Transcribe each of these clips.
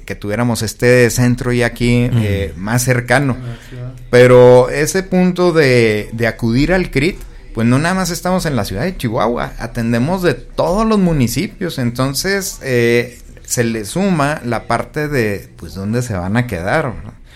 que tuviéramos este centro ya aquí más cercano. Pero ese punto de acudir al CRIT, pues no nada más estamos en la ciudad de Chihuahua, atendemos de todos los municipios, entonces se le suma la parte de pues dónde se van a quedar,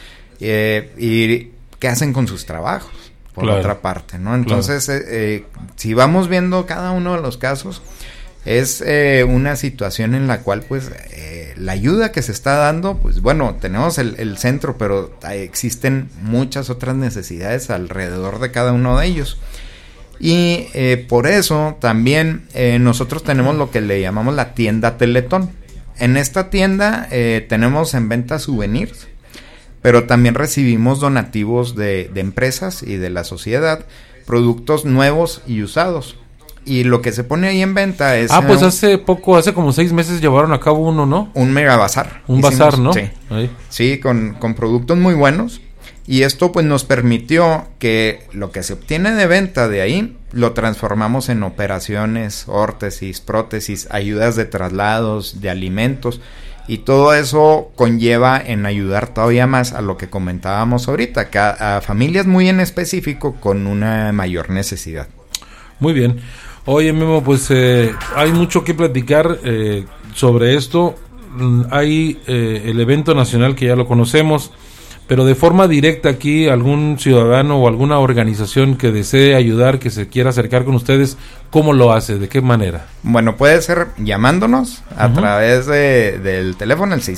y qué hacen con sus trabajos, por otra parte, ¿no? Entonces, si vamos viendo cada uno de los casos, es una situación en la cual pues la ayuda que se está dando, pues bueno, tenemos el centro, pero existen muchas otras necesidades alrededor de cada uno de ellos. Y por eso también nosotros tenemos lo que le llamamos la tienda Teletón. En esta tienda tenemos en venta souvenirs, pero también recibimos donativos de empresas y de la sociedad, productos nuevos y usados. Y lo que se pone ahí en venta es... pues hace como 6 meses llevaron a cabo uno, ¿no? Un mega bazar. Bazar, ¿no? Sí, sí, con productos muy buenos. Y esto pues nos permitió que lo que se obtiene de venta de ahí lo transformamos en operaciones, órtesis, prótesis, ayudas de traslados, de alimentos, y todo eso conlleva en ayudar todavía más a lo que comentábamos ahorita, a familias muy en específico con una mayor necesidad. Muy bien. Oye, Memo, pues hay mucho que platicar sobre esto. Hay el evento nacional que ya lo conocemos, pero de forma directa aquí, algún ciudadano o alguna organización que desee ayudar, que se quiera acercar con ustedes, ¿cómo lo hace? ¿De qué manera? Bueno, puede ser llamándonos a través del teléfono, el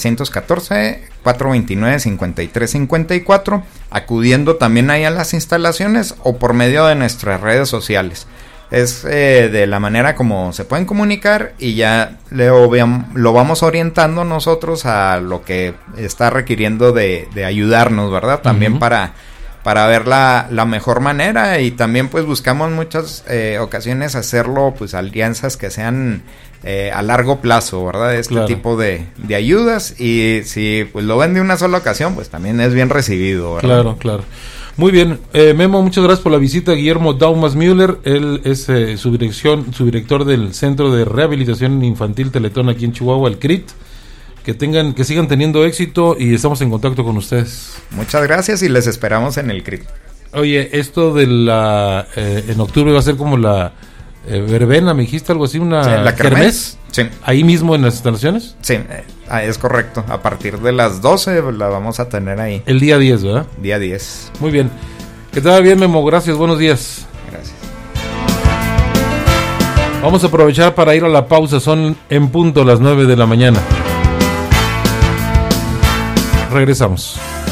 614-429-5354, acudiendo también ahí a las instalaciones o por medio de nuestras redes sociales. Es de la manera como se pueden comunicar y ya lo vamos orientando nosotros a lo que está requiriendo de ayudarnos, ¿verdad? También para ver la mejor manera, y también pues buscamos muchas ocasiones hacerlo, pues alianzas que sean a largo plazo, ¿verdad? Tipo de ayudas, y si pues lo ven de una sola ocasión, pues también es bien recibido, ¿verdad? Claro. Muy bien, Memo, muchas gracias por la visita. Guillermo Daumas Müller, él es subdirector del Centro de Rehabilitación Infantil Teletón aquí en Chihuahua, el CRIT. Que sigan teniendo éxito y estamos en contacto con ustedes. Muchas gracias y les esperamos en el CRIT. Oye, esto de en octubre va a ser como la verbena, me dijiste algo así, la kermés. Sí. ¿Ahí mismo en las instalaciones? Sí, es correcto. A partir de las 12 la vamos a tener ahí. El día 10, ¿verdad? Día 10. Muy bien. Que te vaya bien, Memo. Gracias, buenos días. Gracias. Vamos a aprovechar para ir a la pausa. Son en punto las 9 de la mañana. Regresamos.